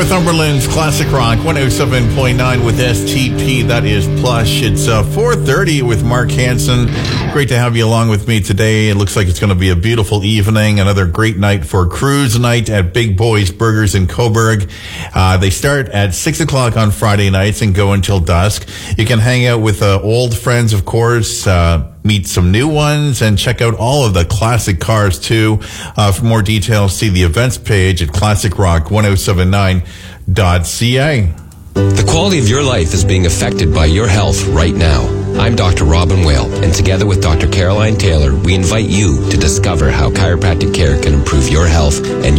Northumberland's Classic Rock 107.9 with STP. That is plush. It's 4:30 with Mark Hansen. Great to have you along with me today. It looks like it's going to be a beautiful evening. Another great night for cruise night at Big Boys Burgers in Cobourg. They start at 6 o'clock on Friday nights and go until dusk. You can hang out with old friends, of course, meet some new ones, and check out all of the classic cars too. For more details, see the events page at classicrock1079.ca. The quality of your life is being affected by your health right now. I'm Dr. Robin Whale, and together with Dr. Caroline Taylor, we invite you to discover how chiropractic care can improve your health and